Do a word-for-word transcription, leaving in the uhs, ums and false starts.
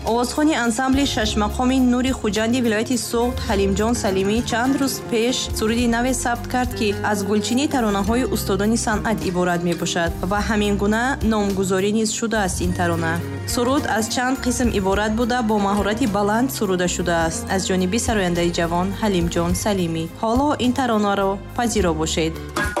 овозхони ансамбли шашмақоми Нури Хуҷанди вилояти Суғд Ҳалимҷон Салимӣ чанд рӯз пеш суруди наве сабт кард, ки аз гулчини таронаҳои устодони санъат иборат мебошад ва ҳамин гуна номгузорӣ низ шудааст. ин тарона суруд аз чанд қисм иборат буда бо маҳорати баланд суруда шудааст аз ҷониби сарояндаи ҷавон Ҳалимҷон Салимӣ. ҳоло ин таронаро пазиро бошед.